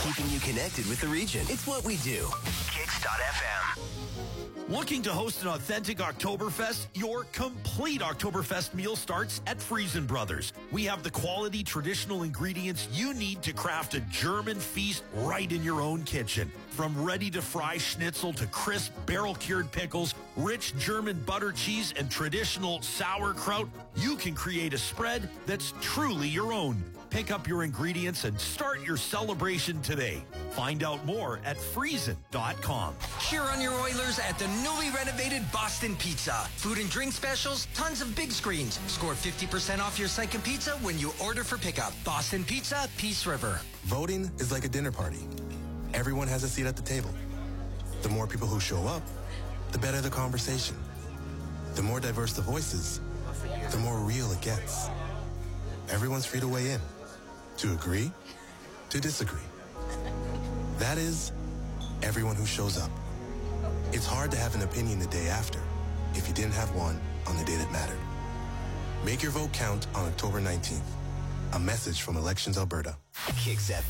keeping you connected with the region. It's what we do. Kicks.fm. Looking to host an authentic Oktoberfest? Your complete Oktoberfest meal starts at Friesen Brothers. We have the quality, traditional ingredients you need to craft a German feast right in your own kitchen. From ready-to-fry schnitzel to crisp, barrel-cured pickles, rich German butter cheese, and traditional sauerkraut, you can create a spread that's truly your own. Pick up your ingredients and start your celebration today. Find out more at Friesen.com. Cheer on your Oilers at the newly renovated Boston Pizza. Food and drink specials, tons of big screens. Score 50% off your second pizza when you order for pickup. Boston Pizza, Peace River. Voting is like a dinner party. Everyone has a seat at the table. The more people who show up, the better the conversation. The more diverse the voices, the more real it gets. Everyone's free to weigh in. To agree, to disagree. That is, everyone who shows up. It's hard to have an opinion the day after if you didn't have one on the day that mattered. Make your vote count on October 19th. A message from Elections Alberta. Kicks FM.